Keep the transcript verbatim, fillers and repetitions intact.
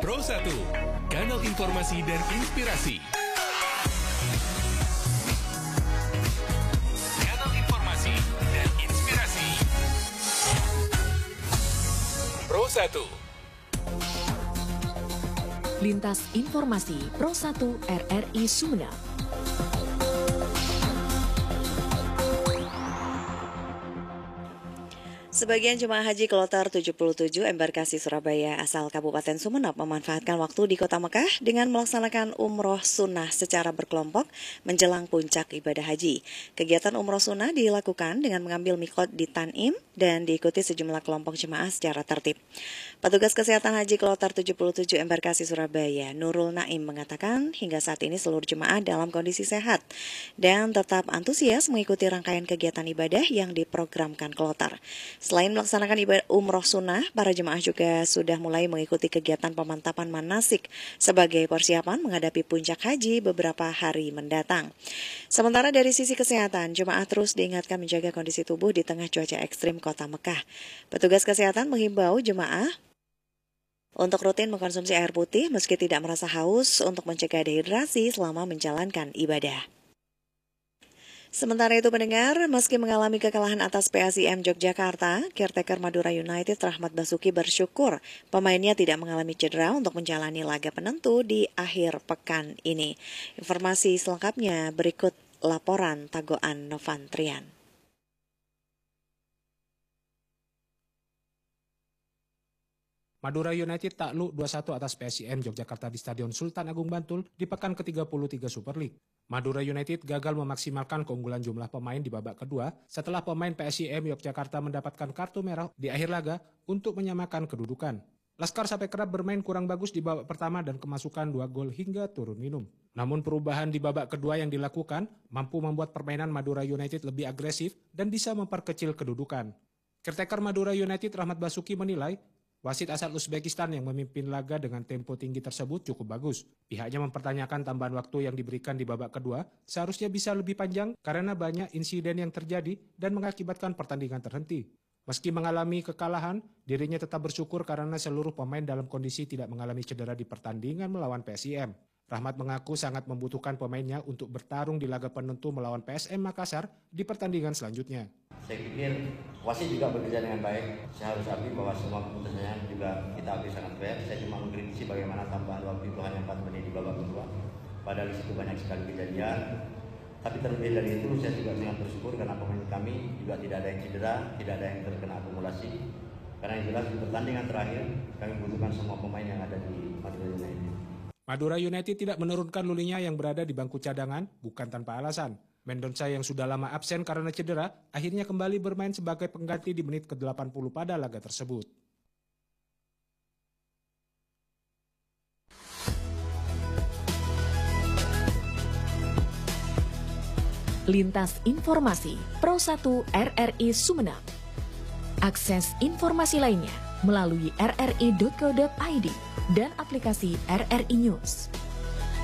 Pro satu, kanal informasi dan inspirasi. Kanal informasi dan inspirasi. Pro satu. Lintas Informasi Pro satu R R I Sumeneb. Sebagian jemaah haji kloter tujuh puluh tujuh embarkasi Surabaya asal Kabupaten Sumeneb memanfaatkan waktu di Kota Mekah dengan melaksanakan umroh sunnah secara berkelompok menjelang puncak ibadah haji. Kegiatan umroh sunnah dilakukan dengan mengambil mikot di Tanim dan diikuti sejumlah kelompok jemaah secara tertib. Petugas Kesehatan Haji Kloter tujuh puluh tujuh embarkasi Surabaya, Nurul Naim, mengatakan hingga saat ini seluruh jemaah dalam kondisi sehat dan tetap antusias mengikuti rangkaian kegiatan ibadah yang diprogramkan kloter. Selain melaksanakan ibadah umroh sunnah, para jemaah juga sudah mulai mengikuti kegiatan pemantapan manasik sebagai persiapan menghadapi puncak haji beberapa hari mendatang. Sementara dari sisi kesehatan, jemaah terus diingatkan menjaga kondisi tubuh di tengah cuaca ekstrim Kota Mekah. Petugas kesehatan menghimbau jemaah untuk rutin mengkonsumsi air putih meski tidak merasa haus untuk mencegah dehidrasi selama menjalankan ibadah. Sementara itu pendengar, meski mengalami kekalahan atas P S I M Yogyakarta, caretaker Madura United Rahmat Basuki bersyukur pemainnya tidak mengalami cedera untuk menjalani laga penentu di akhir pekan ini. Informasi selengkapnya berikut laporan Tagoan Novantrian. Madura United takluk dua satu atas P S I M Yogyakarta di Stadion Sultan Agung Bantul di pekan ke tiga puluh tiga Super League. Madura United gagal memaksimalkan keunggulan jumlah pemain di babak kedua setelah pemain P S I M Yogyakarta mendapatkan kartu merah di akhir laga untuk menyamakan kedudukan. Laskar sampai kerap bermain kurang bagus di babak pertama dan kemasukan dua gol hingga turun minum. Namun perubahan di babak kedua yang dilakukan mampu membuat permainan Madura United lebih agresif dan bisa memperkecil kedudukan. Caretaker Madura United Rahmat Basuki menilai wasit asal Uzbekistan yang memimpin laga dengan tempo tinggi tersebut cukup bagus. Pihaknya mempertanyakan tambahan waktu yang diberikan di babak kedua seharusnya bisa lebih panjang karena banyak insiden yang terjadi dan mengakibatkan pertandingan terhenti. Meski mengalami kekalahan, dirinya tetap bersyukur karena seluruh pemain dalam kondisi tidak mengalami cedera di pertandingan melawan P S I M. Rahmat mengaku sangat membutuhkan pemainnya untuk bertarung di laga penentu melawan P S M Makassar di pertandingan selanjutnya. Saya pikir wasit juga bekerja dengan baik. Saya harus akui bahwa semua keputusannya juga kita akui sangat fair. Saya cuma mengkritisi bagaimana tambahan waktu itu hanya empat menit di babak kedua. Padahal di situ banyak sekali kejadian. Tapi terlebih dari itu saya juga sangat bersyukur karena pemain kami juga tidak ada yang cedera, tidak ada yang terkena akumulasi. Karena yang jelas di pertandingan terakhir kami membutuhkan semua pemain yang ada di Madura United. Madura United tidak menurunkan Lulinya yang berada di bangku cadangan bukan tanpa alasan. Mendonca yang sudah lama absen karena cedera akhirnya kembali bermain sebagai pengganti di menit ke delapan puluh pada laga tersebut. Lintas Informasi Pro satu R R I Sumeneb. Akses informasi lainnya melalui r r i dot co dot i d dan aplikasi R R I News.